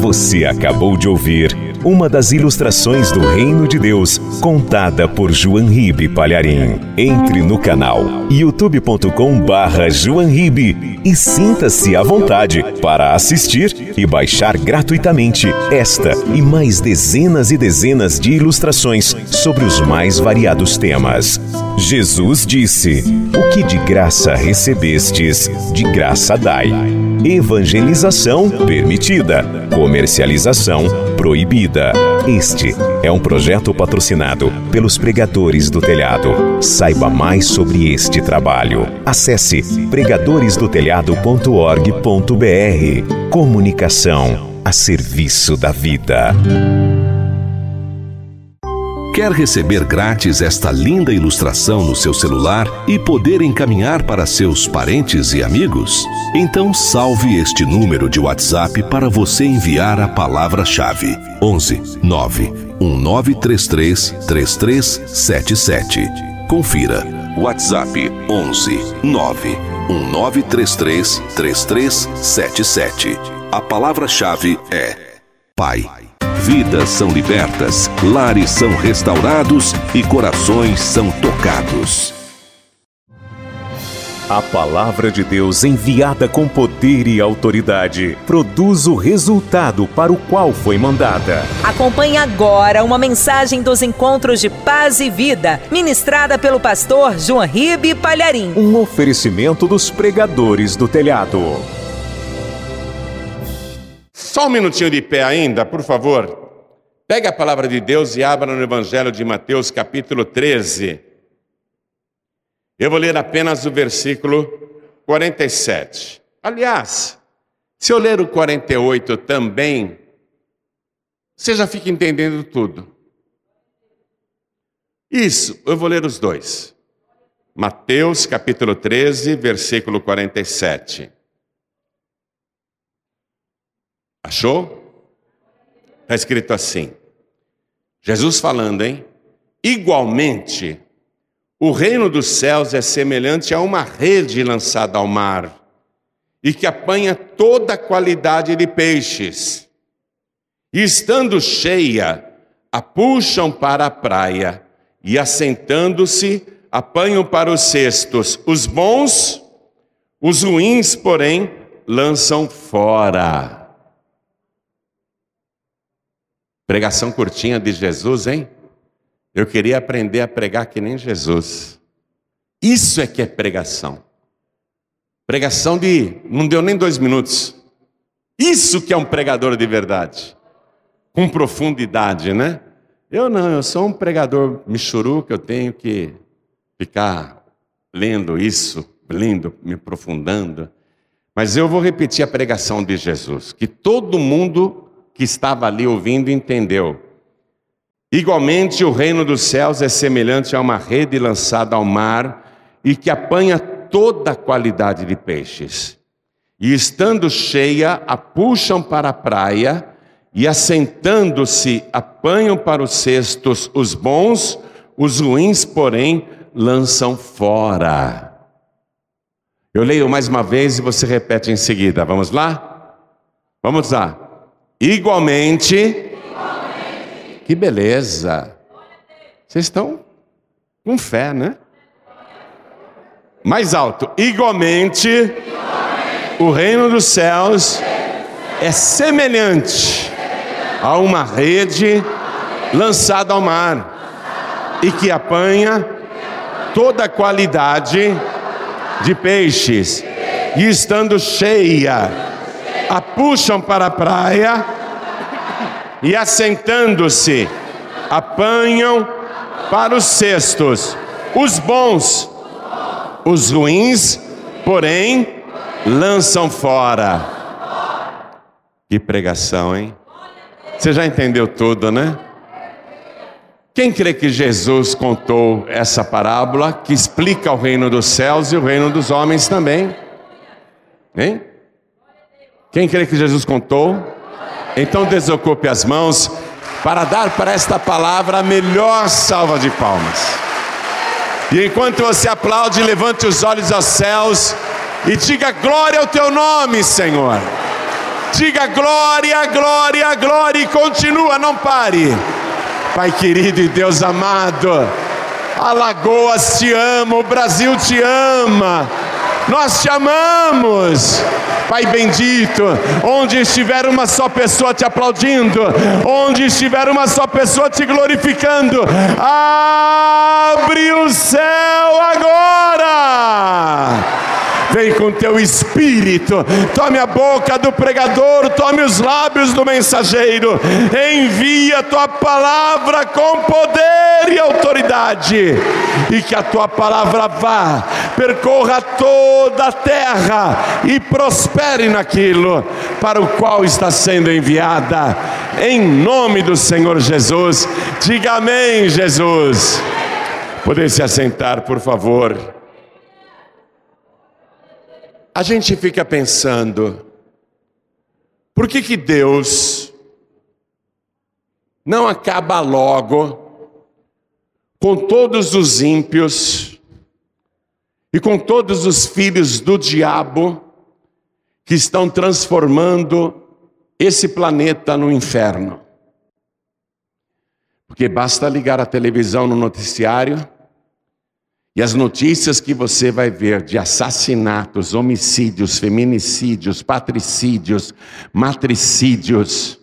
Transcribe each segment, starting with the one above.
Você acabou de ouvir uma das ilustrações do Reino de Deus, contada por João Ribe Palharim. Entre no canal youtube.com/João Ribe e sinta-se à vontade para assistir e baixar gratuitamente esta e mais dezenas e dezenas de ilustrações sobre os mais variados temas. Jesus disse: "O que de graça recebestes, de graça dai." Evangelização permitida, comercialização proibida. Este é um projeto patrocinado pelos Pregadores do Telhado. Saiba mais sobre este trabalho. Acesse pregadoresdotelhado.org.br. Comunicação a serviço da vida. Quer receber grátis esta linda ilustração no seu celular e poder encaminhar para seus parentes e amigos? Então salve este número de WhatsApp para você enviar a palavra-chave: 11 9 1933 3377. Confira. WhatsApp 11 9 1933 3377. A palavra-chave é Pai. Vidas são libertas, lares são restaurados e corações são tocados. A palavra de Deus, enviada com poder e autoridade, produz o resultado para o qual foi mandada. Acompanhe agora uma mensagem dos Encontros de Paz e Vida, ministrada pelo pastor João Ribe Palharim. Um oferecimento dos Pregadores do Telhado. Só um minutinho de pé ainda, por favor. Pegue a palavra de Deus e abra no Evangelho de Mateus, capítulo 13. Eu vou ler apenas o versículo 47. Aliás, se eu ler o 48 também, você já fica entendendo tudo. Isso, eu vou ler os dois. Mateus, capítulo 13, versículo 47. Achou? Está escrito assim. Jesus falando, hein? Igualmente, o reino dos céus é semelhante a uma rede lançada ao mar e que apanha toda a qualidade de peixes. E estando cheia, a puxam para a praia e, assentando-se, apanham para os cestos. Os bons, os ruins, porém, lançam fora. Pregação curtinha de Jesus, hein? Eu queria aprender a pregar que nem Jesus. Isso é que é pregação. Pregação de... não deu nem 2 minutos. Isso que é um pregador de verdade. Com profundidade, né? Eu não, eu sou um pregador michuruca, eu tenho que ficar lendo isso, lendo, me aprofundando. Mas eu vou repetir a pregação de Jesus, que todo mundo que estava ali ouvindo entendeu. Igualmente, o reino dos céus é semelhante a uma rede lançada ao mar e que apanha toda a qualidade de peixes. E estando cheia, a puxam para a praia e, assentando-se, apanham para os cestos os bons, os ruins, porém, lançam fora. Eu leio mais uma vez e você repete em seguida. Vamos lá? Vamos lá. Igualmente, que beleza, vocês estão com fé, né? Mais alto, igualmente, o reino dos céus é semelhante a uma rede lançada ao mar e que apanha toda a qualidade de peixes e, estando cheia, a puxam para a praia e, assentando-se, apanham para os cestos. Os bons, os ruins, porém, lançam fora. Que pregação, hein? Você já entendeu tudo, né? Quem crê que Jesus contou essa parábola que explica o reino dos céus e o reino dos homens também? Hein? Quem crê que Jesus contou? Então desocupe as mãos para dar para esta palavra a melhor salva de palmas. E enquanto você aplaude, levante os olhos aos céus e diga: glória ao teu nome, Senhor. Diga glória, glória, glória e continua, não pare. Pai querido e Deus amado, Alagoas te ama, o Brasil te ama, nós te amamos. Pai bendito, onde estiver uma só pessoa te aplaudindo, onde estiver uma só pessoa te glorificando, abre o céu agora. Vem com teu espírito, tome a boca do pregador, tome os lábios do mensageiro, envia a tua palavra com poder e autoridade, e que a tua palavra vá, percorra toda a terra e prospere naquilo para o qual está sendo enviada, em nome do Senhor Jesus. Diga amém, Jesus. Poder se assentar, por favor. A gente fica pensando, por que Deus não acaba logo com todos os ímpios e com todos os filhos do diabo que estão transformando esse planeta no inferno? Porque basta ligar a televisão no noticiário e as notícias que você vai ver de assassinatos, homicídios, feminicídios, patricídios, matricídios,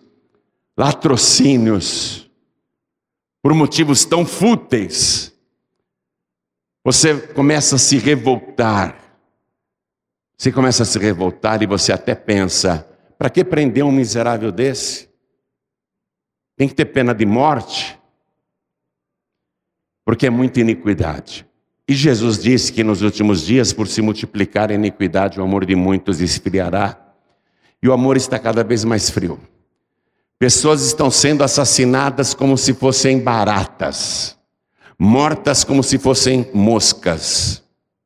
latrocínios, por motivos tão fúteis, você começa a se revoltar. Você começa a se revoltar e você até pensa, para que prender um miserável desse? Tem que ter pena de morte? Porque é muita iniquidade. E Jesus disse que nos últimos dias, por se multiplicar a iniquidade, o amor de muitos esfriará. E o amor está cada vez mais frio. Pessoas estão sendo assassinadas como se fossem baratas, mortas como se fossem moscas.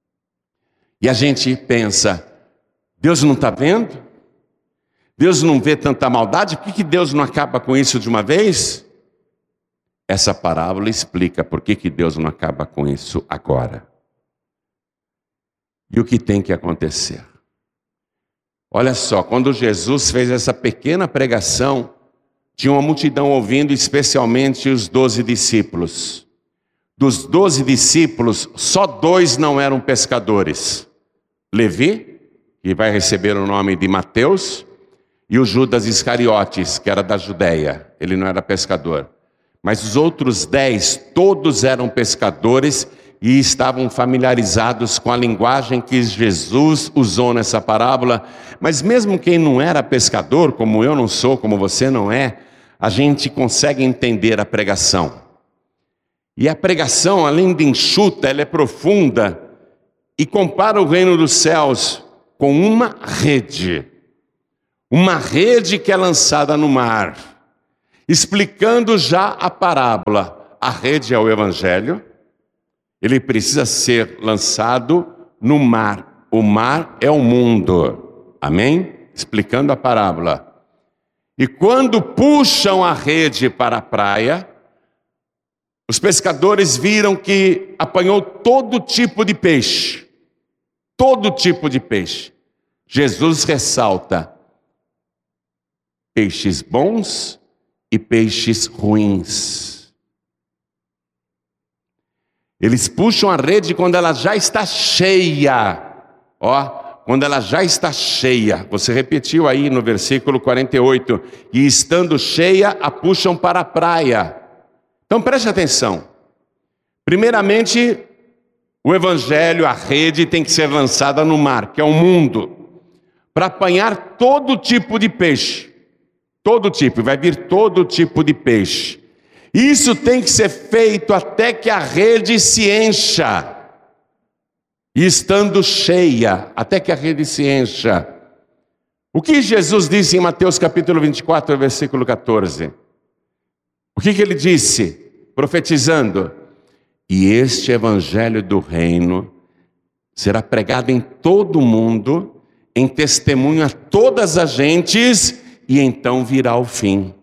E a gente pensa, Deus não está vendo? Deus não vê tanta maldade? Por que Deus não acaba com isso de uma vez? Essa parábola explica por que Deus não acaba com isso agora. E o que tem que acontecer? Olha só, quando Jesus fez essa pequena pregação, tinha uma multidão ouvindo, especialmente os 12 discípulos. Dos 12 discípulos, só 2 não eram pescadores. Levi, que vai receber o nome de Mateus, e o Judas Iscariotes, que era da Judeia, ele não era pescador. Mas os outros 10, todos eram pescadores e estavam familiarizados com a linguagem que Jesus usou nessa parábola. Mas mesmo quem não era pescador, como eu não sou, como você não é, a gente consegue entender a pregação. E a pregação, além de enxuta, ela é profunda e compara o reino dos céus com uma rede que é lançada no mar. Explicando já a parábola, a rede é o Evangelho, ele precisa ser lançado no mar, o mar é o mundo, amém? Explicando a parábola. E quando puxam a rede para a praia, os pescadores viram que apanhou todo tipo de peixe, todo tipo de peixe. Jesus ressalta, peixes bons e peixes ruins. Eles puxam a rede quando ela já está cheia. Quando ela já está cheia. Você repetiu aí no versículo 48. E estando cheia, a puxam para a praia. Então preste atenção. Primeiramente, o evangelho, a rede tem que ser lançada no mar, que é o mundo, para apanhar todo tipo de peixe. Todo tipo, vai vir todo tipo de peixe. Isso tem que ser feito até que a rede se encha. E estando cheia, até que a rede se encha. O que Jesus disse em Mateus capítulo 24, versículo 14? O que ele disse? Profetizando. E este evangelho do reino será pregado em todo o mundo, em testemunho a todas as gentes, e então virá o fim.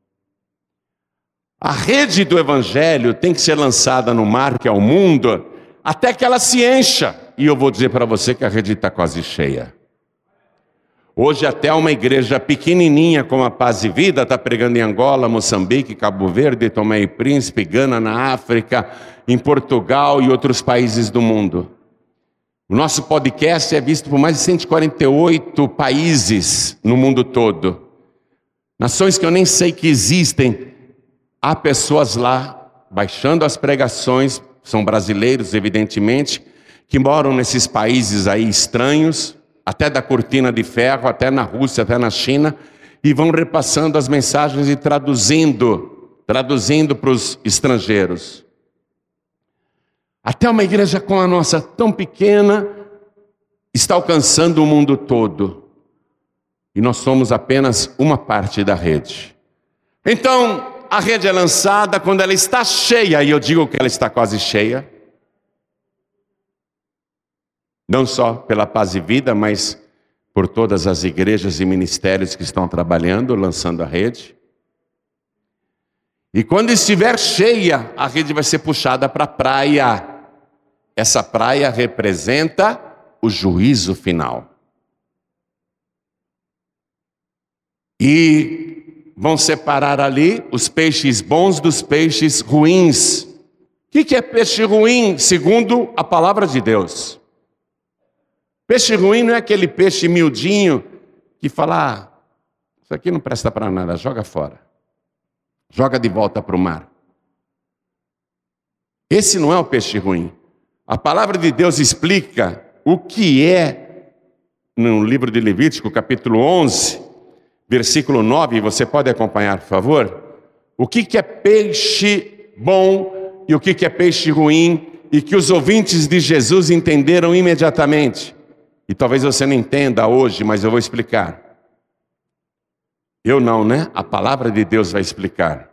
A rede do evangelho tem que ser lançada no mar, que é o mundo, até que ela se encha. E eu vou dizer para você que a rede está quase cheia. Hoje até uma igreja pequenininha como a Paz e Vida está pregando em Angola, Moçambique, Cabo Verde, Tomé e Príncipe, Gana na África, em Portugal e outros países do mundo. O nosso podcast é visto por mais de 148 países no mundo todo. Nações que eu nem sei que existem. Há pessoas lá baixando as pregações, são brasileiros evidentemente, que moram nesses países aí estranhos, até da cortina de ferro, até na Rússia, até na China, e vão repassando as mensagens e traduzindo para os estrangeiros. Até uma igreja como a nossa, tão pequena, está alcançando o mundo todo. E nós somos apenas uma parte da rede. Então, a rede é lançada quando ela está cheia, e eu digo que ela está quase cheia. Não só pela Paz e Vida, mas por todas as igrejas e ministérios que estão trabalhando, lançando a rede. E quando estiver cheia, a rede vai ser puxada para a praia. Essa praia representa o juízo final. E vão separar ali os peixes bons dos peixes ruins. O que é peixe ruim, segundo a palavra de Deus? Peixe ruim não é aquele peixe miudinho que fala, isso aqui não presta para nada, joga fora. Joga de volta para o mar. Esse não é o peixe ruim. A palavra de Deus explica o que é, no livro de Levítico, capítulo 11, versículo 9, você pode acompanhar, por favor? O que é peixe bom e o que é peixe ruim, e que os ouvintes de Jesus entenderam imediatamente. E talvez você não entenda hoje, mas eu vou explicar. Eu não, né? A palavra de Deus vai explicar.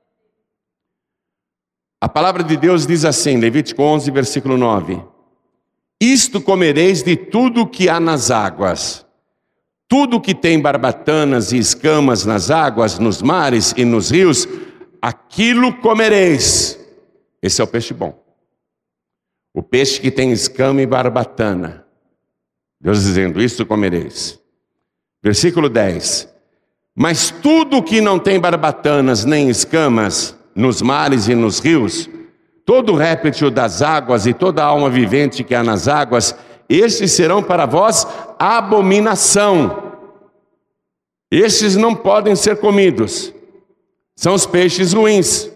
A palavra de Deus diz assim, Levítico 11, versículo 9. Isto comereis de tudo que há nas águas. Tudo que tem barbatanas e escamas nas águas, nos mares e nos rios, aquilo comereis. Esse é o peixe bom. O peixe que tem escama e barbatana. Deus dizendo, isto comereis. Versículo 10. Mas tudo que não tem barbatanas nem escamas nos mares e nos rios, todo réptil das águas e toda alma vivente que há nas águas, estes serão para vós abominação. Estes não podem ser comidos. São os peixes ruins.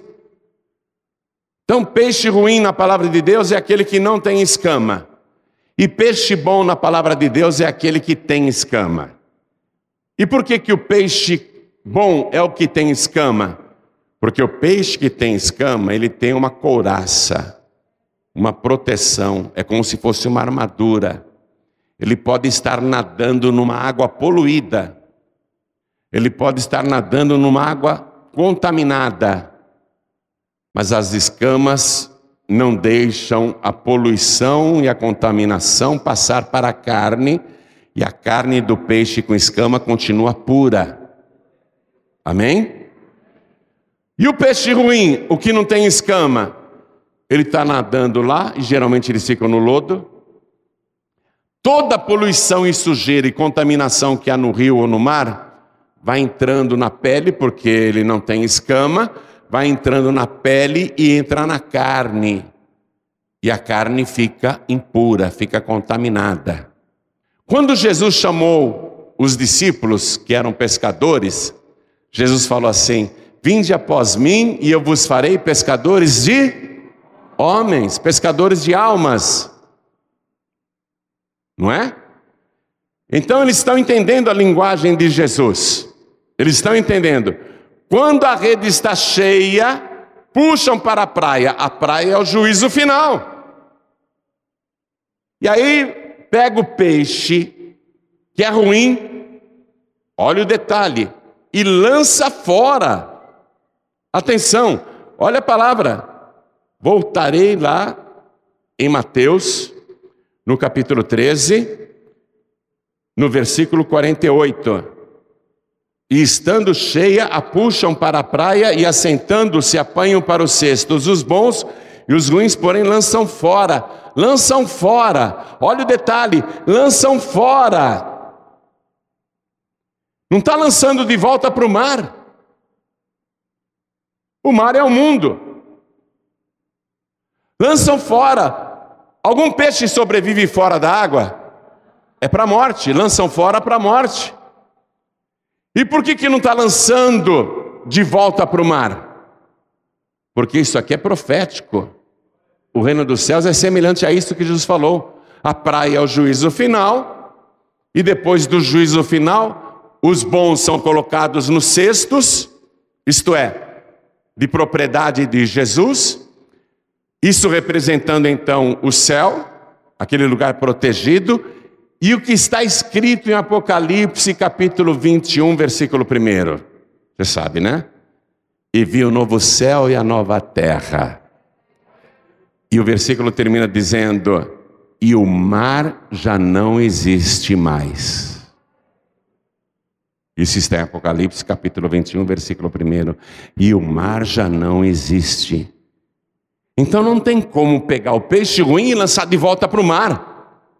Então, peixe ruim na palavra de Deus é aquele que não tem escama. E peixe bom na palavra de Deus é aquele que tem escama. E por que o peixe bom é o que tem escama? Porque o peixe que tem escama, ele tem uma couraça, uma proteção, é como se fosse uma armadura. Ele pode estar nadando numa água poluída. Ele pode estar nadando numa água contaminada. Mas as escamas não deixam a poluição e a contaminação passar para a carne, e a carne do peixe com escama continua pura. Amém? E o peixe ruim, o que não tem escama, ele está nadando lá, e geralmente eles ficam no lodo. Toda a poluição e sujeira e contaminação que há no rio ou no mar, vai entrando na pele, porque ele não tem escama, vai entrando na pele e entra na carne. E a carne fica impura, fica contaminada. Quando Jesus chamou os discípulos, que eram pescadores, Jesus falou assim, vinde após mim e eu vos farei pescadores de homens, pescadores de almas. Não é? Então eles estão entendendo a linguagem de Jesus. Eles estão entendendo. Quando a rede está cheia, puxam para a praia. A praia é o juízo final. E aí pega o peixe, que é ruim, olha o detalhe, e lança fora. Atenção, olha a palavra. Voltarei lá em Mateus, no capítulo 13, no versículo 48. E estando cheia, a puxam para a praia e assentando-se apanham para os cestos os bons e os ruins, porém, lançam fora. Lançam fora. Olha o detalhe, lançam fora. Não está lançando de volta para o mar. O mar é o mundo. Lançam fora. Algum peixe sobrevive fora da água? É para a morte. Lançam fora para a morte. E por que não está lançando de volta para o mar? Porque isso aqui é profético. O reino dos céus é semelhante a isso que Jesus falou. A praia é o juízo final. E depois do juízo final, os bons são colocados nos cestos, isto é, de propriedade de Jesus. Isso representando então o céu, aquele lugar protegido. E o que está escrito em Apocalipse, capítulo 21, versículo 1. Você sabe, né? E vi o novo céu e a nova terra. E o versículo termina dizendo: e o mar já não existe mais. Isso está em Apocalipse, capítulo 21, versículo 1. E o mar já não existe. Então não tem como pegar o peixe ruim e lançar de volta para o mar.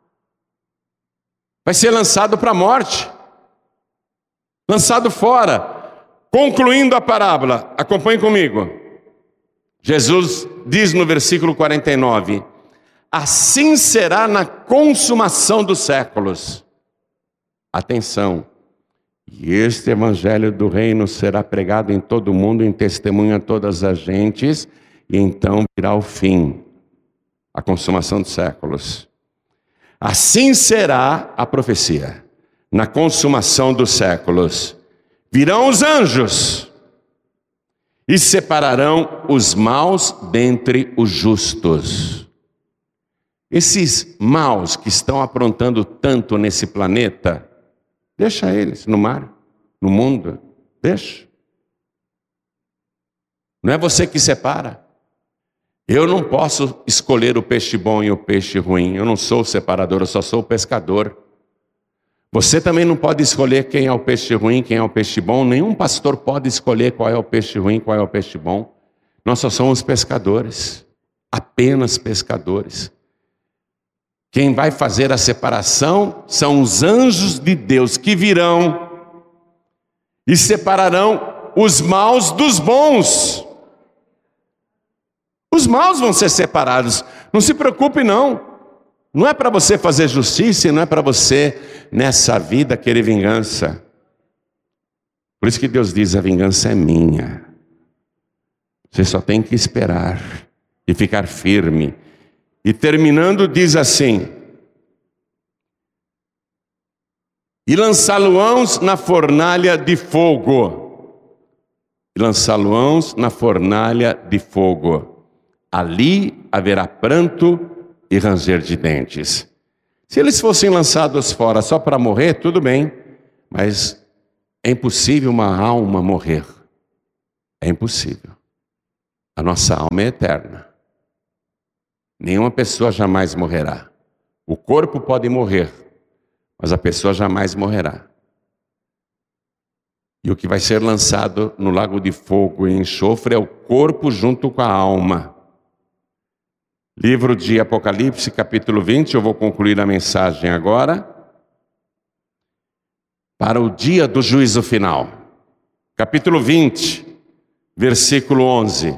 Vai ser lançado para a morte, lançado fora. Concluindo a parábola, acompanhe comigo. Jesus diz no versículo 49: assim será na consumação dos séculos. Atenção, e este evangelho do reino será pregado em todo o mundo, em testemunho a todas as gentes, e então virá o fim, a consumação dos séculos. Assim será a profecia, na consumação dos séculos. Virão os anjos e separarão os maus dentre os justos. Esses maus que estão aprontando tanto nesse planeta, deixa eles no mar, no mundo, deixa. Não é você que separa. Eu não posso escolher o peixe bom e o peixe ruim. Eu não sou o separador, eu só sou o pescador. Você também não pode escolher quem é o peixe ruim, quem é o peixe bom. Nenhum pastor pode escolher qual é o peixe ruim, qual é o peixe bom. Nós só somos pescadores, apenas pescadores. Quem vai fazer a separação são os anjos de Deus que virão e separarão os maus dos bons. Os maus vão ser separados. Não se preocupe não. Não é para você fazer justiça e não é para você, nessa vida, querer vingança. Por isso que Deus diz: a vingança é minha. Você só tem que esperar e ficar firme. E terminando diz assim: e lançá-lo-ãos na fornalha de fogo. E lançá-lo-ãos na fornalha de fogo. Ali haverá pranto e ranger de dentes. Se eles fossem lançados fora só para morrer, tudo bem. Mas é impossível uma alma morrer. É impossível. A nossa alma é eterna. Nenhuma pessoa jamais morrerá. O corpo pode morrer, mas a pessoa jamais morrerá. E o que vai ser lançado no lago de fogo e enxofre é o corpo junto com a alma. Livro de Apocalipse, capítulo 20, eu vou concluir a mensagem agora. Para o dia do juízo final. Capítulo 20, versículo 11.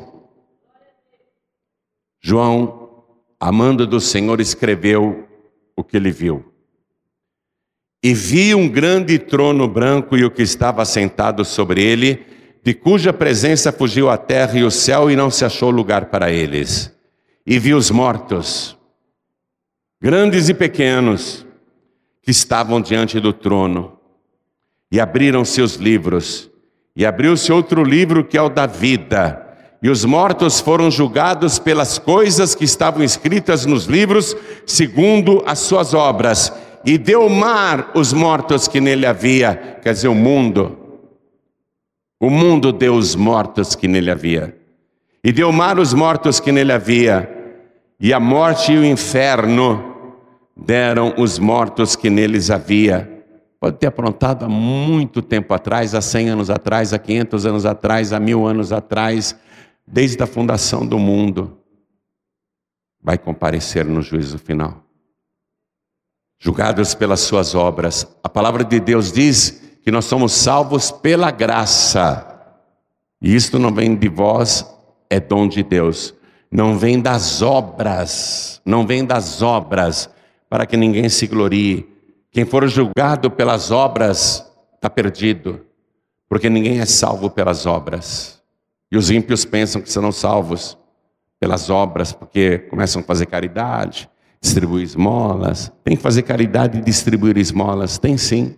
João, amando do Senhor, escreveu o que ele viu. E vi um grande trono branco e o que estava sentado sobre ele, de cuja presença fugiu a terra e o céu e não se achou lugar para eles. E vi os mortos, grandes e pequenos, que estavam diante do trono. E abriram-se os livros. E abriu-se outro livro que é o da vida. E os mortos foram julgados pelas coisas que estavam escritas nos livros, segundo as suas obras. E deu o mar os mortos que nele havia, quer dizer, o mundo. O mundo deu os mortos que nele havia. E deu o mar os mortos que nele havia. E a morte e o inferno deram os mortos que neles havia. Pode ter aprontado há muito tempo atrás, há 100 anos atrás, há 500 anos atrás, há 1000 anos atrás, desde a fundação do mundo. Vai comparecer no juízo final. Julgados pelas suas obras. A palavra de Deus diz que nós somos salvos pela graça. E isto não vem de vós, é dom de Deus. Não vem das obras, não vem das obras, para que ninguém se glorie. Quem for julgado pelas obras está perdido, porque ninguém é salvo pelas obras. E os ímpios pensam que serão salvos pelas obras, porque começam a fazer caridade, distribuir esmolas. Tem que fazer caridade e distribuir esmolas, tem sim.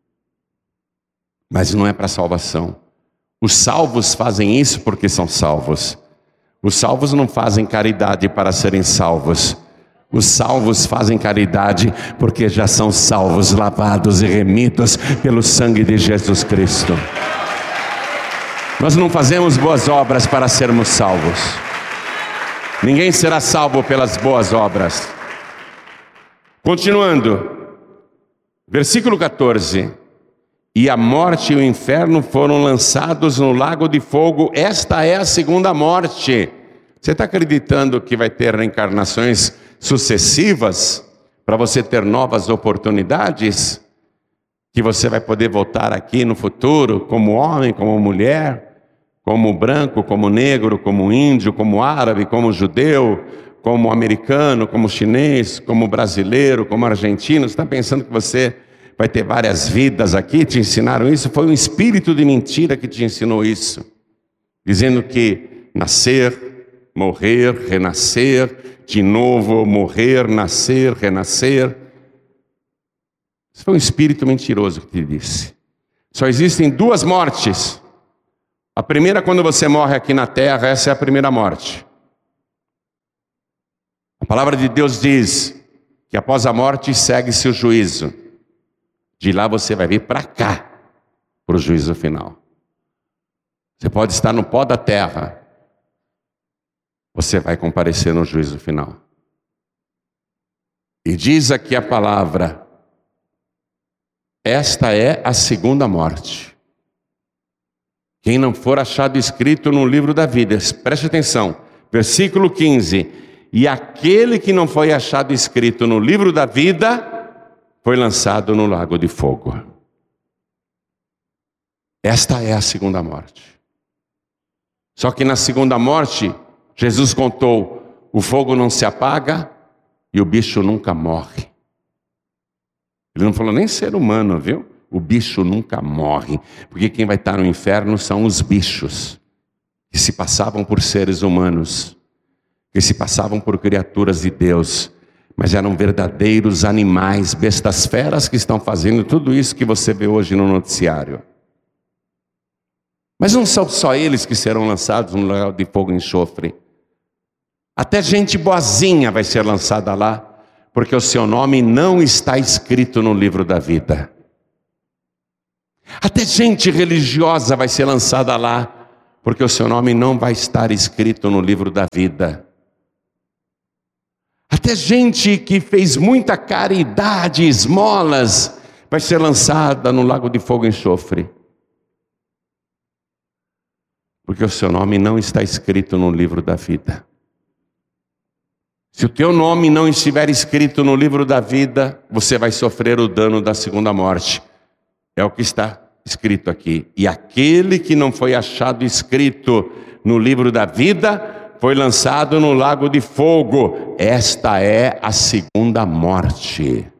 Mas não é para salvação. Os salvos fazem isso porque são salvos. Os salvos não fazem caridade para serem salvos. Os salvos fazem caridade porque já são salvos, lavados e remidos pelo sangue de Jesus Cristo. Nós não fazemos boas obras para sermos salvos. Ninguém será salvo pelas boas obras. Continuando, versículo 14. E a morte e o inferno foram lançados no lago de fogo. Esta é a segunda morte. Você está acreditando que vai ter reencarnações sucessivas para você ter novas oportunidades? Que você vai poder voltar aqui no futuro como homem, como mulher, como branco, como negro, como índio, como árabe, como judeu, como americano, como chinês, como brasileiro, como argentino? Você está pensando que você vai ter várias vidas aqui? Te ensinaram isso? Foi um espírito de mentira que te ensinou isso, dizendo que nascer, morrer, renascer, de novo morrer, nascer, renascer. Isso foi um espírito mentiroso que te disse. Só existem duas mortes. A primeira, quando você morre aqui na terra, essa é a primeira morte. A palavra de Deus diz que após a morte segue-se o juízo. De lá você vai vir para cá, para o juízo final. Você pode estar no pó da terra, você vai comparecer no juízo final. E diz aqui a palavra, esta é a segunda morte. Quem não for achado escrito no livro da vida, preste atenção, versículo 15. E aquele que não foi achado escrito no livro da vida foi lançado no lago de fogo. Esta é a segunda morte. Só que na segunda morte, Jesus contou, o fogo não se apaga e o bicho nunca morre. Ele não falou nem ser humano, viu? O bicho nunca morre, porque quem vai estar no inferno são os bichos, que se passavam por seres humanos, que se passavam por criaturas de Deus, mas eram verdadeiros animais, bestas feras que estão fazendo tudo isso que você vê hoje no noticiário. Mas não são só eles que serão lançados no lago de fogo e enxofre. Até gente boazinha vai ser lançada lá, porque o seu nome não está escrito no livro da vida. Até gente religiosa vai ser lançada lá, porque o seu nome não vai estar escrito no livro da vida. Até gente que fez muita caridade, esmolas, vai ser lançada no lago de fogo e enxofre. Porque o seu nome não está escrito no livro da vida. Se o teu nome não estiver escrito no livro da vida, você vai sofrer o dano da segunda morte. É o que está escrito aqui. E aquele que não foi achado escrito no livro da vida foi lançado no lago de fogo. Esta é a segunda morte.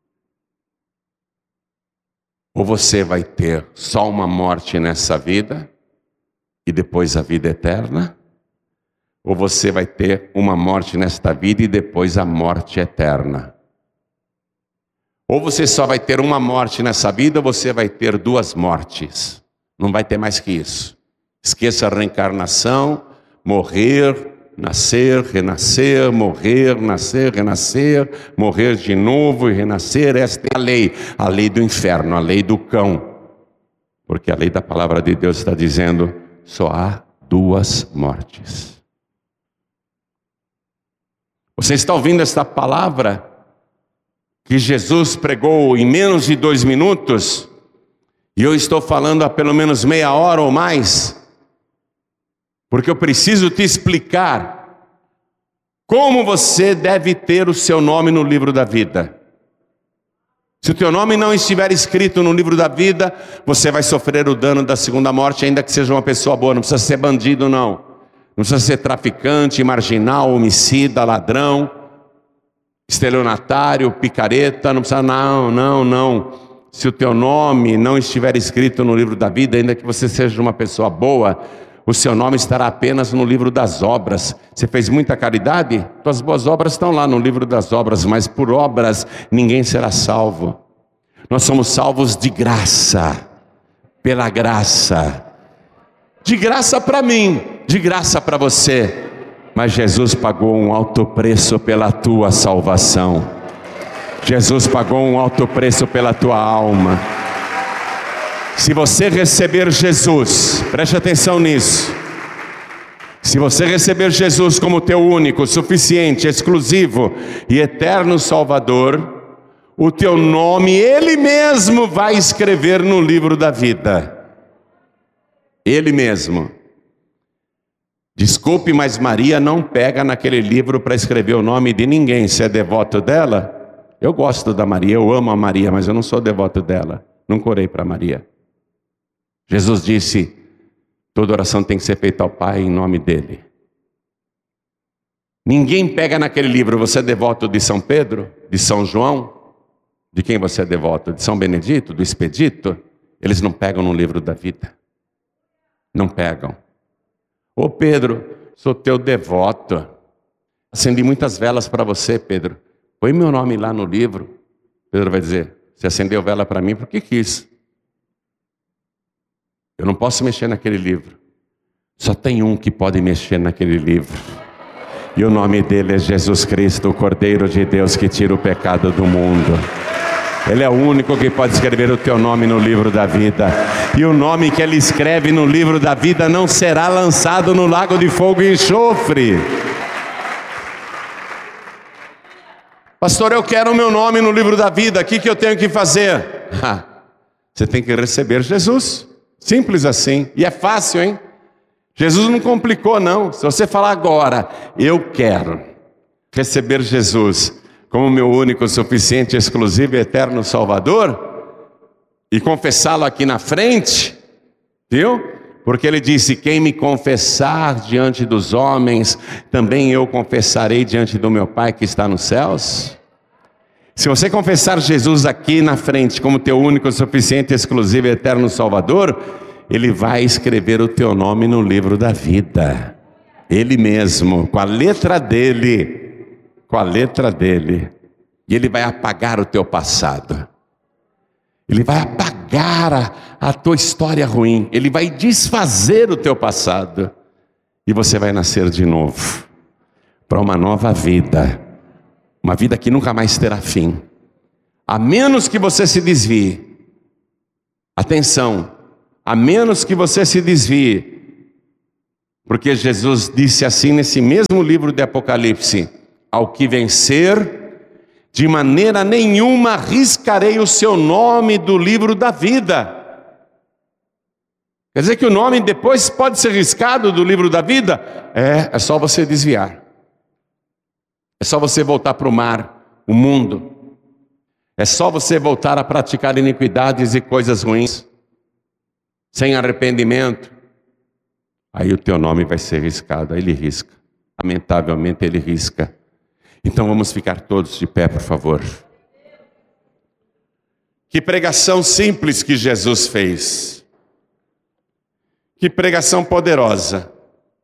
Ou você vai ter só uma morte nessa vida e depois a vida eterna, ou você vai ter uma morte nesta vida e depois a morte eterna. Ou você só vai ter uma morte nessa vida, ou você vai ter duas mortes. Não vai ter mais que isso. Esqueça a reencarnação, morrer, nascer, renascer, morrer, nascer, renascer, morrer de novo e renascer. Esta é a lei do inferno, a lei do cão. Porque a lei da palavra de Deus está dizendo, só há duas mortes. Você está ouvindo esta palavra que Jesus pregou em menos de 2 minutos, e eu estou falando há pelo menos meia hora ou mais, porque eu preciso te explicar como você deve ter o seu nome no livro da vida. Se o teu nome não estiver escrito no livro da vida, você vai sofrer o dano da segunda morte, ainda que seja uma pessoa boa. Não precisa ser bandido, não. Não precisa ser traficante, marginal, homicida, ladrão, estelionatário, picareta. Não precisa, não. Se o teu nome não estiver escrito no livro da vida, ainda que você seja uma pessoa boa, o seu nome estará apenas no livro das obras. Você fez muita caridade? Tuas boas obras estão lá no livro das obras, mas por obras ninguém será salvo. Nós somos salvos de graça, pela graça. De graça para mim, de graça para você. Mas Jesus pagou um alto preço pela tua salvação. Jesus pagou um alto preço pela tua alma. Se você receber Jesus, preste atenção nisso. Se você receber Jesus como teu único, suficiente, exclusivo e eterno Salvador, o teu nome Ele mesmo vai escrever no livro da vida. Ele mesmo. Desculpe, mas Maria não pega naquele livro para escrever o nome de ninguém. Você é devoto dela? Eu gosto da Maria, eu amo a Maria, mas eu não sou devoto dela. Nunca orei para Maria. Jesus disse, toda oração tem que ser feita ao Pai em nome dele. Ninguém pega naquele livro. Você é devoto de São Pedro? De São João? De quem você é devoto? De São Benedito? Do Expedito? Eles não pegam no livro da vida. Não pegam. Ô Pedro, sou teu devoto. Acendi muitas velas para você, Pedro. Põe meu nome lá no livro. Pedro vai dizer, você acendeu vela para mim porque quis. Eu não posso mexer naquele livro. Só tem um que pode mexer naquele livro. E o nome dele é Jesus Cristo, o Cordeiro de Deus que tira o pecado do mundo. Ele é o único que pode escrever o teu nome no livro da vida. E o nome que ele escreve no livro da vida não será lançado no lago de fogo e enxofre. Pastor, eu quero o meu nome no livro da vida. O que eu tenho que fazer? Você tem que receber Jesus. Simples assim. E é fácil, hein? Jesus não complicou, não. Se você falar agora, eu quero receber Jesus como meu único, suficiente, exclusivo e eterno Salvador, e confessá-lo aqui na frente, viu? Porque ele disse, quem me confessar diante dos homens, também eu confessarei diante do meu Pai que está nos céus. Se você confessar Jesus aqui na frente como teu único, suficiente, exclusivo e eterno Salvador, Ele vai escrever o teu nome no livro da vida. Ele mesmo, com a letra dele, e Ele vai apagar o teu passado. Ele vai apagar a tua história ruim. Ele vai desfazer o teu passado. E você vai nascer de novo, para uma nova vida. Uma vida que nunca mais terá fim. A menos que você se desvie. Atenção, a menos que você se desvie. Porque Jesus disse assim nesse mesmo livro de Apocalipse: ao que vencer, de maneira nenhuma riscarei o seu nome do livro da vida. Quer dizer que o nome depois pode ser riscado do livro da vida? É só você desviar. É só você voltar para o mar, o mundo. É só você voltar a praticar iniquidades e coisas ruins, sem arrependimento. Aí o teu nome vai ser riscado. Aí Ele risca. Lamentavelmente Ele risca. Então vamos ficar todos de pé, por favor. Que pregação simples que Jesus fez. Que pregação poderosa.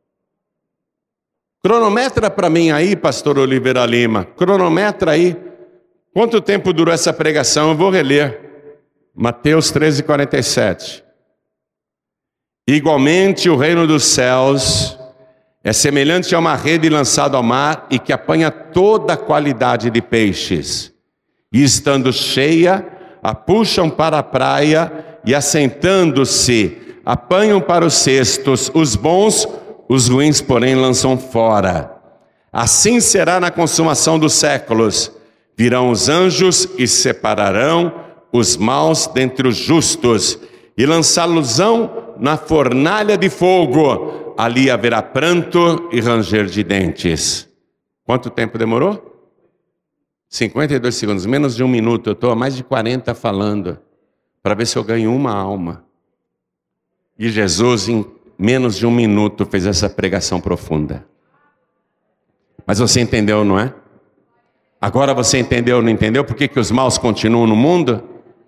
Cronometra para mim aí, pastor Oliveira Lima. Cronometra aí. Quanto tempo durou essa pregação? Eu vou reler. Mateus 13:47. Igualmente o reino dos céus é semelhante a uma rede lançada ao mar e que apanha toda a qualidade de peixes. E estando cheia, a puxam para a praia e assentando-se, apanham para os cestos os bons, os ruins, porém, lançam fora. Assim será na consumação dos séculos. Virão os anjos e separarão os maus dentre os justos e lançá-los-ão na fornalha de fogo. Ali haverá pranto e ranger de dentes. Quanto tempo demorou? 52 segundos, menos de 1 minuto. Eu estou há mais de 40 falando, para ver se eu ganho uma alma. E Jesus, em menos de 1 minuto, fez essa pregação profunda. Mas você entendeu, não é? Agora você entendeu, não entendeu? Por que os maus continuam no mundo?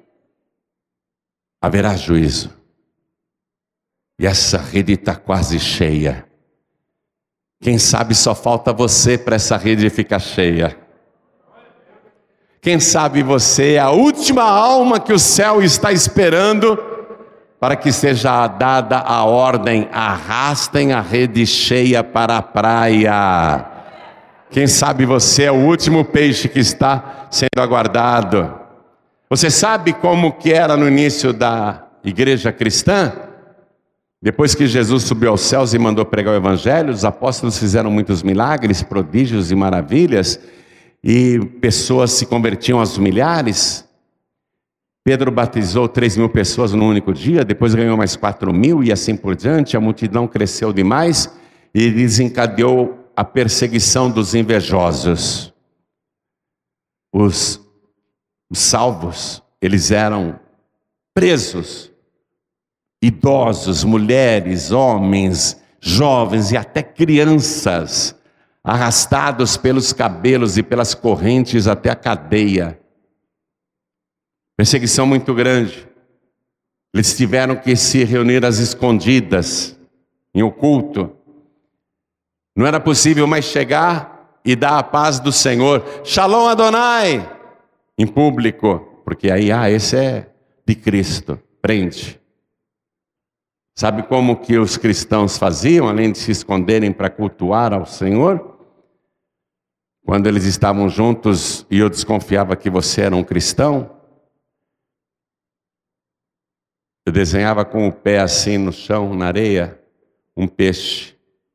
Haverá juízo. E essa rede está quase cheia. Quem sabe só falta você para essa rede ficar cheia. Quem sabe você é a última alma que o céu está esperando para que seja dada a ordem: arrastem a rede cheia para a praia. Quem sabe você é o último peixe que está sendo aguardado. Você sabe como que era no início da igreja cristã? Depois que Jesus subiu aos céus e mandou pregar o evangelho, os apóstolos fizeram muitos milagres, prodígios e maravilhas, e pessoas se convertiam aos milhares. Pedro batizou 3.000 pessoas num único dia, depois ganhou mais 4.000 e assim por diante. A multidão cresceu demais e desencadeou a perseguição dos invejosos. Os salvos, eles eram presos, idosos, mulheres, homens, jovens e até crianças, arrastados pelos cabelos e pelas correntes até a cadeia. Perseguição muito grande. Eles tiveram que se reunir às escondidas, em oculto. Não era possível mais chegar e dar a paz do Senhor, Shalom Adonai, em público, porque aí, esse é de Cristo, prende. Sabe como que os cristãos faziam, além de se esconderem para cultuar ao Senhor? Quando eles estavam juntos e eu desconfiava que você era um cristão, eu desenhava com o pé assim no chão, na areia, um peixe.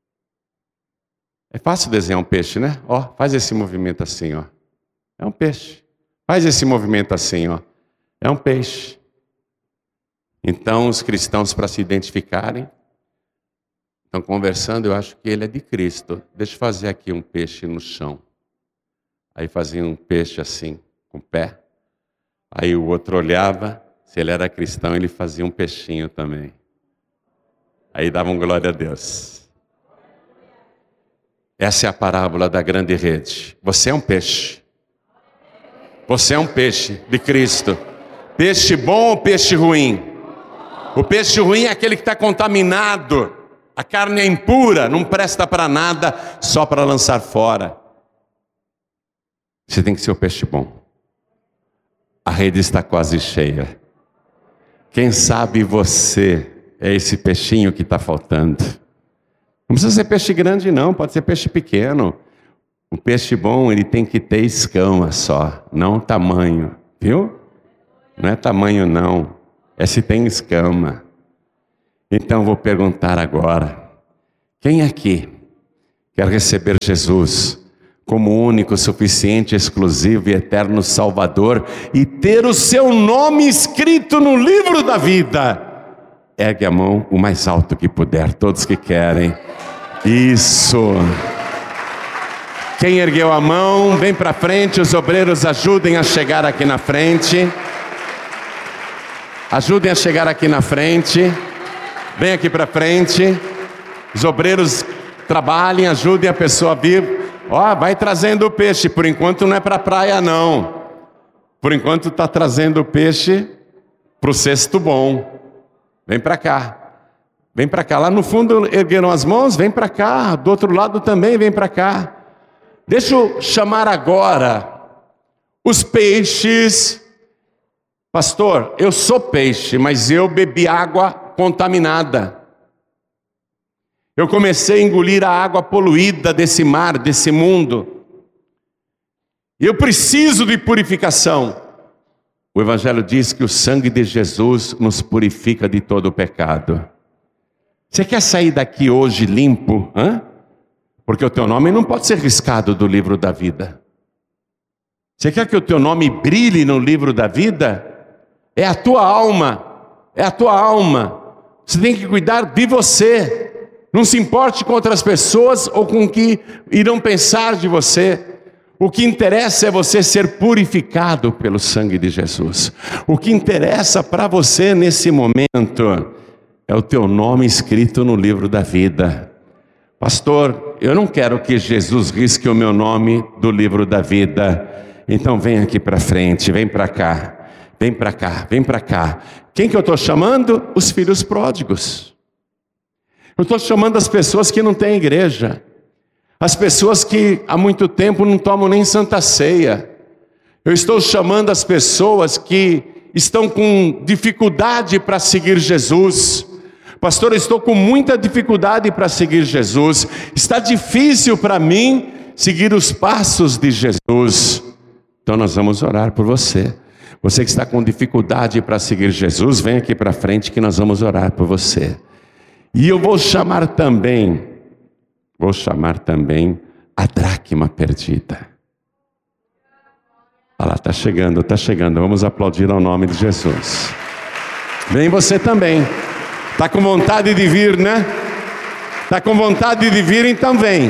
É fácil desenhar um peixe, né? Faz esse movimento assim, É um peixe. Faz esse movimento assim, É um peixe. Então, os cristãos, para se identificarem, estão conversando, eu acho que ele é de Cristo. Deixa eu fazer aqui um peixe no chão. Aí fazia um peixe assim, com o pé. Aí o outro olhava, se ele era cristão, ele fazia um peixinho também. Aí davam glória a Deus. Essa é a parábola da grande rede. Você é um peixe. Você é um peixe de Cristo. Peixe bom ou peixe ruim? O peixe ruim é aquele que está contaminado. A carne é impura, não presta para nada, só para lançar fora. Você tem que ser o peixe bom. A rede está quase cheia. Quem sabe você é esse peixinho que está faltando. Não precisa ser peixe grande não, pode ser peixe pequeno. O peixe bom, ele tem que ter escama só, não tamanho, viu? Não é tamanho não, é se tem escama. Então vou perguntar agora, quem aqui quer receber Jesus como único, suficiente, exclusivo e eterno Salvador e ter o seu nome escrito no livro da vida? Ergue a mão o mais alto que puder, todos que querem. Isso. Quem ergueu a mão, vem para frente, os obreiros ajudem a chegar aqui na frente. Ajudem a chegar aqui na frente. Vem aqui para frente. Os obreiros trabalhem, ajudem a pessoa a vir. Vai trazendo o peixe. Por enquanto não é para a praia não. Por enquanto está trazendo o peixe para o cesto bom. Vem para cá. Vem para cá. Lá no fundo ergueram as mãos. Vem para cá. Do outro lado também, vem para cá. Deixa eu chamar agora os peixes. Pastor, eu sou peixe, mas eu bebi água contaminada. Eu comecei a engolir a água poluída desse mar, desse mundo. Eu preciso de purificação. O Evangelho diz que o sangue de Jesus nos purifica de todo o pecado. Você quer sair daqui hoje limpo? Porque o teu nome não pode ser riscado do livro da vida. Você quer que o teu nome brilhe no livro da vida? É a tua alma. É a tua alma. Você tem que cuidar de você. Não se importe com outras pessoas ou com o que irão pensar de você. O que interessa é você ser purificado pelo sangue de Jesus. O que interessa para você nesse momento é o teu nome escrito no livro da vida. Pastor, eu não quero que Jesus risque o meu nome do livro da vida. Então vem aqui para frente, vem para cá, vem para cá, vem para cá. Quem que eu estou chamando? Os filhos pródigos. Eu estou chamando as pessoas que não têm igreja. As pessoas que há muito tempo não tomam nem santa ceia. Eu estou chamando as pessoas que estão com dificuldade para seguir Jesus. Pastor, eu estou com muita dificuldade para seguir Jesus. Está difícil para mim seguir os passos de Jesus. Então nós vamos orar por você. Você que está com dificuldade para seguir Jesus, vem aqui para frente que nós vamos orar por você. E eu vou chamar também a dracma perdida. Olha lá, está chegando. Vamos aplaudir ao nome de Jesus. Vem você também. Está com vontade de vir, né? Está com vontade de vir, então vem.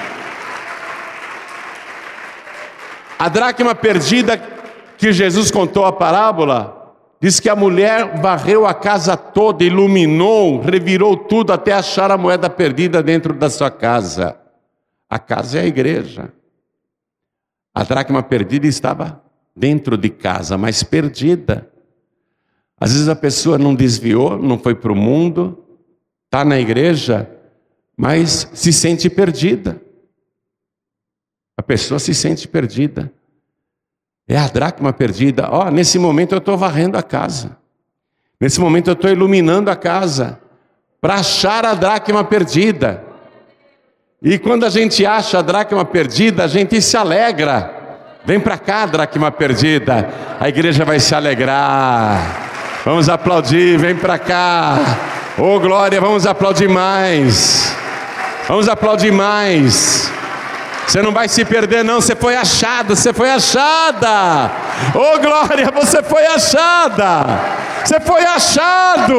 A dracma perdida que Jesus contou a parábola, diz que a mulher varreu a casa toda, iluminou, revirou tudo até achar a moeda perdida dentro da sua casa. A casa é a igreja. A dracma perdida estava dentro de casa, mas perdida. Às vezes a pessoa não desviou, não foi para o mundo, está na igreja, mas se sente perdida. A pessoa se sente perdida. É a dracma perdida. Nesse momento eu estou varrendo a casa. Nesse momento eu estou iluminando a casa para achar a dracma perdida. E quando a gente acha a dracma perdida, a gente se alegra. Vem para cá, dracma perdida. A igreja vai se alegrar. Vamos aplaudir, vem para cá. Oh glória, vamos aplaudir mais. Vamos aplaudir mais. Você não vai se perder não, você foi achado, você foi achada. Oh glória, você foi achada. Você foi achado.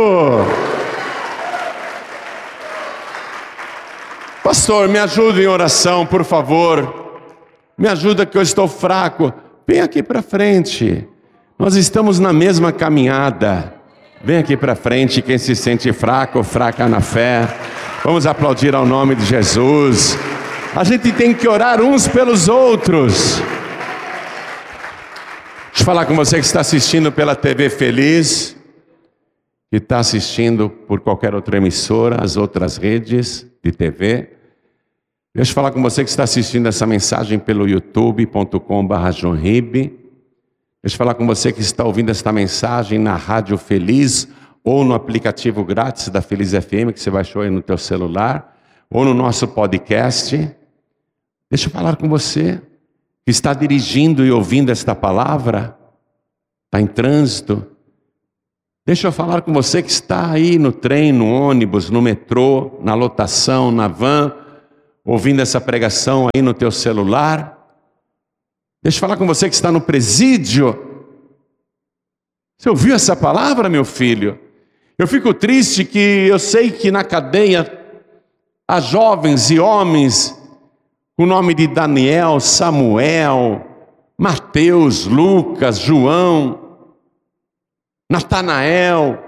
Pastor, me ajuda em oração, por favor. Me ajuda que eu estou fraco. Vem aqui para frente. Nós estamos na mesma caminhada. Vem aqui para frente, quem se sente fraco ou fraca na fé. Vamos aplaudir ao nome de Jesus. A gente tem que orar uns pelos outros. Deixa eu falar com você que está assistindo pela TV Feliz, que está assistindo por qualquer outra emissora, as outras redes de TV. Deixa eu falar com você que está assistindo essa mensagem pelo youtube.com/joãorib. Deixa eu falar com você que está ouvindo esta mensagem na Rádio Feliz ou no aplicativo grátis da Feliz FM, que você baixou aí no teu celular, ou no nosso podcast. Deixa eu falar com você que está dirigindo e ouvindo esta palavra, está em trânsito. Deixa eu falar com você que está aí no trem, no ônibus, no metrô, na lotação, na van, ouvindo essa pregação aí no teu celular. Deixa eu falar com você que está no presídio. Você ouviu essa palavra, meu filho? Eu fico triste que eu sei que na cadeia há jovens e homens com o nome de Daniel, Samuel, Mateus, Lucas, João, Natanael.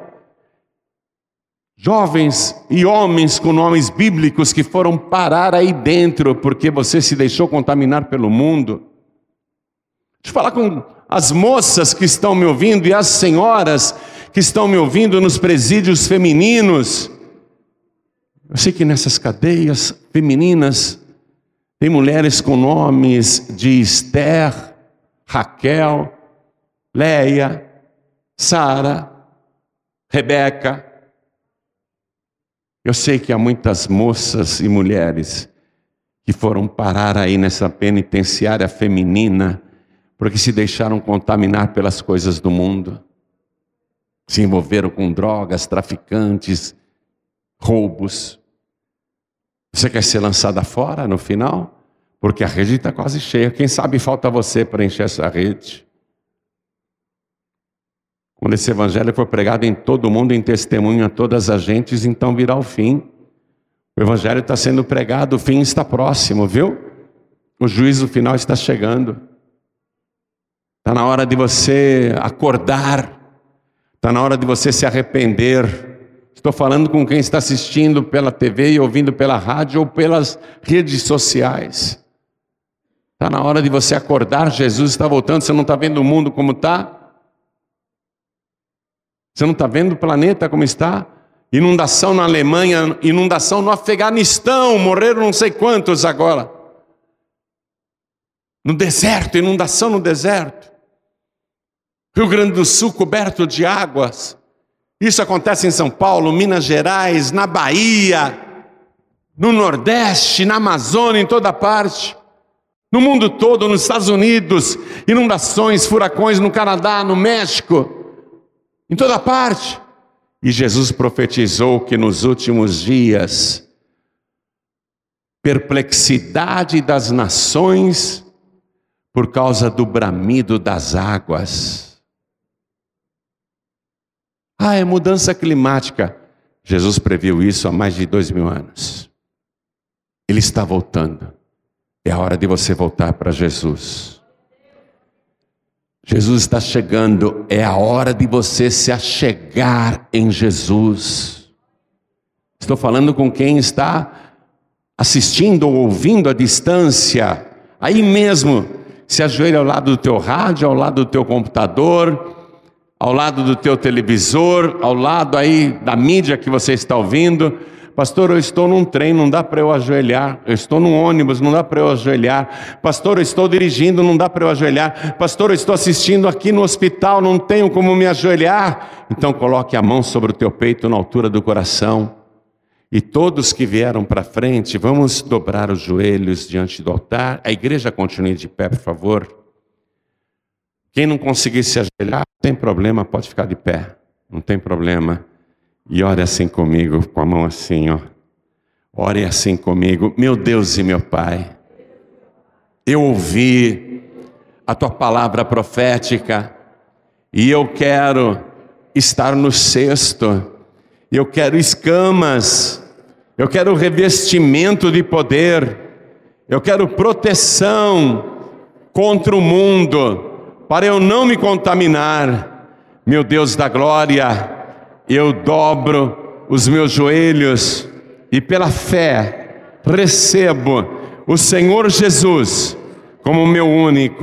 Jovens e homens com nomes bíblicos que foram parar aí dentro porque você se deixou contaminar pelo mundo. Deixa eu falar com as moças que estão me ouvindo e as senhoras que estão me ouvindo nos presídios femininos. Eu sei que nessas cadeias femininas tem mulheres com nomes de Esther, Raquel, Leia, Sara, Rebeca. Eu sei que há muitas moças e mulheres que foram parar aí nessa penitenciária feminina porque se deixaram contaminar pelas coisas do mundo, se envolveram com drogas, traficantes, roubos. Você quer ser lançada fora no final? Porque a rede está quase cheia. Quem sabe falta você para encher essa rede. Quando esse evangelho for pregado em todo mundo, em testemunho a todas as gentes, então virá o fim. O evangelho está sendo pregado, o fim está próximo, viu? O juízo final está chegando. Está na hora de você acordar. Está na hora de você se arrepender. Estou falando com quem está assistindo pela TV e ouvindo pela rádio ou pelas redes sociais. Está na hora de você acordar. Jesus está voltando. Você não está vendo o mundo como está? Você não está vendo o planeta como está? Inundação na Alemanha, inundação no Afeganistão, morreram não sei quantos agora. No deserto, inundação no deserto. Rio Grande do Sul coberto de águas. Isso acontece em São Paulo, Minas Gerais, na Bahia, no Nordeste, na Amazônia, em toda parte. No mundo todo, nos Estados Unidos, inundações, furacões no Canadá, no México, em toda parte. E Jesus profetizou que nos últimos dias, perplexidade das nações por causa do bramido das águas. É mudança climática. Jesus previu isso há mais de 2000 anos. Ele está voltando. É a hora de você voltar para Jesus. Jesus está chegando. É a hora de você se achegar em Jesus. Estou falando com quem está assistindo ou ouvindo à distância. Aí mesmo, se ajoelha ao lado do teu rádio, ao lado do teu computador, ao lado do teu televisor, ao lado aí da mídia que você está ouvindo. Pastor, eu estou num trem, não dá para eu ajoelhar. Eu estou num ônibus, não dá para eu ajoelhar. Pastor, eu estou dirigindo, não dá para eu ajoelhar. Pastor, eu estou assistindo aqui no hospital, não tenho como me ajoelhar. Então coloque a mão sobre o teu peito na altura do coração. E todos que vieram para frente, vamos dobrar os joelhos diante do altar. A igreja continue de pé, por favor. Quem não conseguir se ajoelhar, não tem problema, pode ficar de pé. Não tem problema. E ore assim comigo, com a mão assim, ó. Ore assim comigo. Meu Deus e meu Pai, eu ouvi a Tua palavra profética e eu quero estar no cesto. Eu quero escamas. Eu quero revestimento de poder. Eu quero proteção contra o mundo, para eu não me contaminar. Meu Deus da glória, eu dobro os meus joelhos e pela fé recebo o Senhor Jesus como meu único,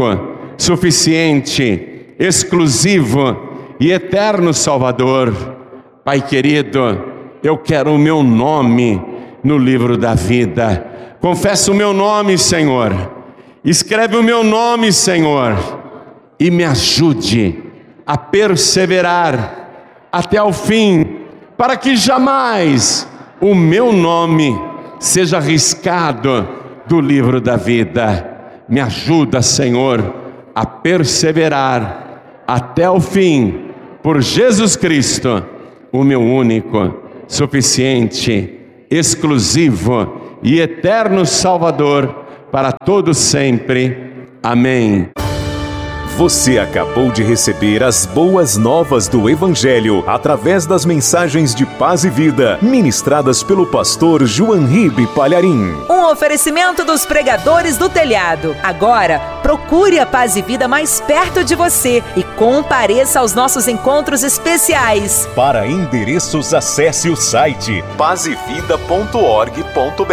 suficiente, exclusivo e eterno Salvador. Pai querido, eu quero o meu nome no livro da vida. Confesso o meu nome, Senhor. Escreve o meu nome, Senhor. E me ajude a perseverar até o fim, para que jamais o meu nome seja riscado do livro da vida. Me ajuda, Senhor, a perseverar até o fim, por Jesus Cristo, o meu único, suficiente, exclusivo e eterno Salvador, para todos sempre. Amém. Você acabou de receber as boas novas do Evangelho através das mensagens de paz e vida ministradas pelo pastor João Ribe Palharim. Um oferecimento dos pregadores do telhado. Agora, procure a Paz e Vida mais perto de você e compareça aos nossos encontros especiais. Para endereços, acesse o site pazevida.org.br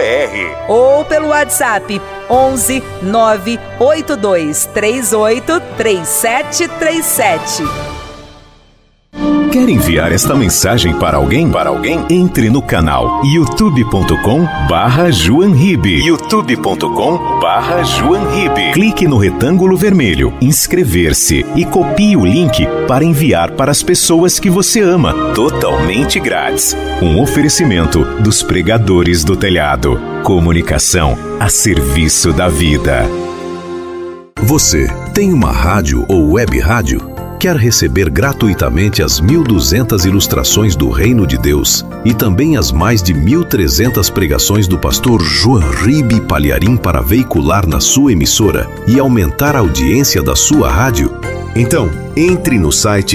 ou pelo WhatsApp 11 982 38 3737. Quer enviar esta mensagem para alguém? Entre no canal youtube.com/JoãoRibe. youtube.com/JoãoRibe. Clique no retângulo vermelho, inscrever-se e copie o link para enviar para as pessoas que você ama, totalmente grátis. Um oferecimento dos pregadores do telhado. Comunicação a serviço da vida. Você tem uma rádio ou web rádio? Quer receber gratuitamente as 1.200 ilustrações do Reino de Deus e também as mais de 1.300 pregações do pastor João Ribe Palharim para veicular na sua emissora e aumentar a audiência da sua rádio? Então, entre no site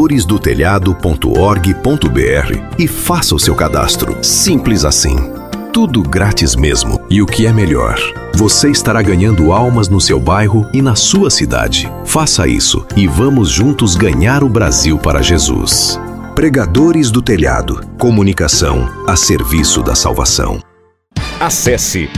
pregadoresdotelhado.org.br e faça o seu cadastro. Simples assim. Tudo grátis mesmo. E o que é melhor, você estará ganhando almas no seu bairro e na sua cidade. Faça isso e vamos juntos ganhar o Brasil para Jesus. Pregadores do Telhado. Comunicação a serviço da salvação. Acesse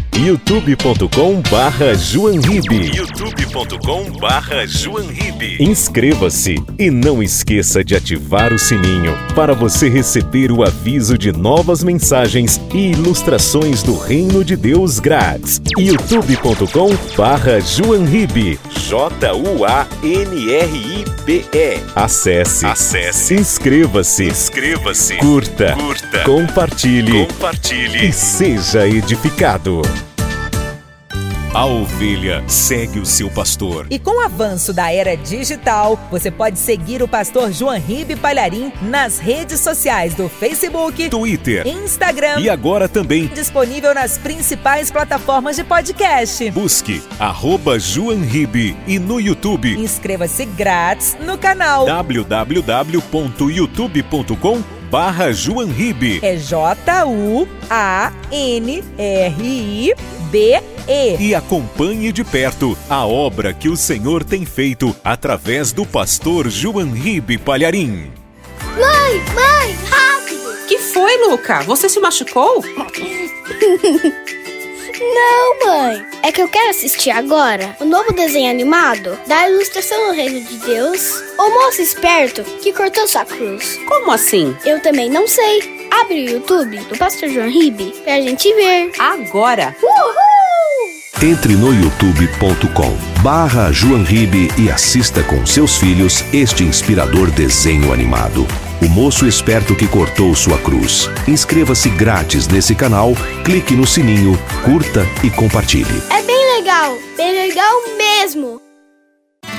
youtube.com/JoanRibe. youtube.com/JoanRibe. Inscreva-se e não esqueça de ativar o sininho para você receber o aviso de novas mensagens e ilustrações do Reino de Deus grátis. youtube.com/JoanRibe. JuanRibe. Acesse. Inscreva-se. Curta. Compartilhe. E seja edificado. A ovelha segue o seu pastor. E com o avanço da era digital, você pode seguir o pastor Joanribe Palharim nas redes sociais do Facebook, Twitter, Instagram e agora também disponível nas principais plataformas de podcast. Busque @JoanRibe e no YouTube. Inscreva-se grátis no canal www.youtube.com/JoanRibe. É JuanRibe. E acompanhe de perto a obra que o Senhor tem feito através do pastor Joanribe Palharim. Mãe, rápido! Que foi, Luca? Você se machucou? Não, mãe. É que eu quero assistir agora o novo desenho animado da ilustração do Reino de Deus. O moço esperto que cortou sua cruz. Como assim? Eu também não sei. Abre o YouTube do pastor Joanribe pra gente ver. Agora! Uhul! Entre no youtube.com/JoanRibe e assista com seus filhos este inspirador desenho animado. O moço esperto que cortou sua cruz. Inscreva-se grátis nesse canal, clique no sininho, curta e compartilhe. É bem legal mesmo.